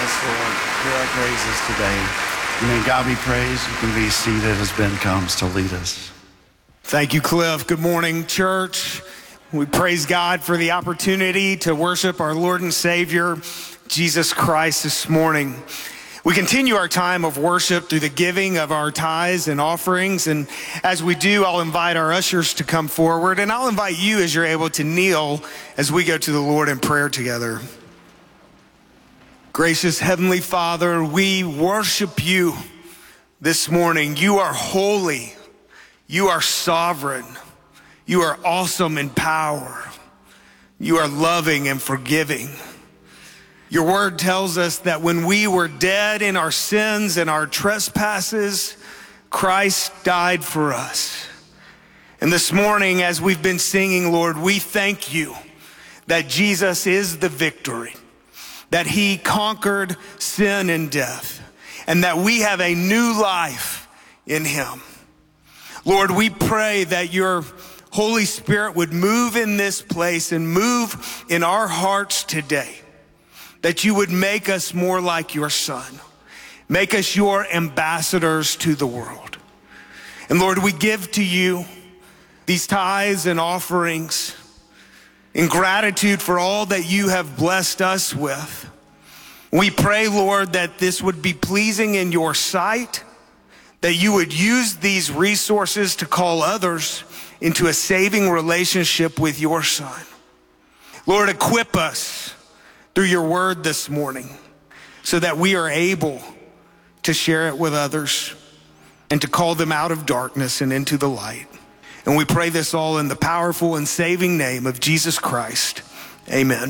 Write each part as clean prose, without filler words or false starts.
Yes, Lord. Hear our praises today. May God be praised. You can be seated as Ben comes to lead us. Thank you, Cliff. Good morning, church. We praise God for the opportunity to worship our Lord and Savior, Jesus Christ, this morning. We continue our time of worship through the giving of our tithes and offerings. And as we do, I'll invite our ushers to come forward. And I'll invite you as you're able to kneel as we go to the Lord in prayer together. Gracious Heavenly Father, we worship you this morning. You are holy. You are sovereign. You are awesome in power. You are loving and forgiving. Your word tells us that when we were dead in our sins and our trespasses, Christ died for us. And this morning, as we've been singing, Lord, we thank you that Jesus is the victory, that he conquered sin and death, and that we have a new life in him. Lord, we pray that your Holy Spirit would move in this place and move in our hearts today, that you would make us more like your Son. Make us your ambassadors to the world. And Lord, we give to you these tithes and offerings in gratitude for all that you have blessed us with. We pray, Lord, that this would be pleasing in your sight, that you would use these resources to call others into a saving relationship with your Son. Lord, equip us through your word this morning so that we are able to share it with others and to call them out of darkness and into the light. And we pray this all in the powerful and saving name of Jesus Christ. Amen.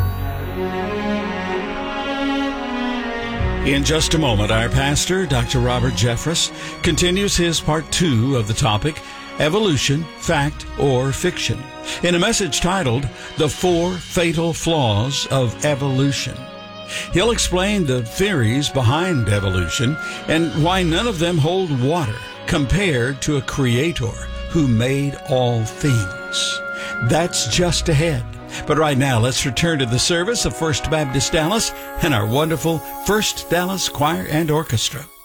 In just a moment, our pastor, Dr. Robert Jeffress, continues his part 2 of the topic, Evolution, Fact or Fiction, in a message titled, The 4 Fatal Flaws of Evolution. He'll explain the theories behind evolution and why none of them hold water compared to a creator who made all things. That's just ahead. But right now, let's return to the service of First Baptist Dallas and our wonderful First Dallas Choir and Orchestra.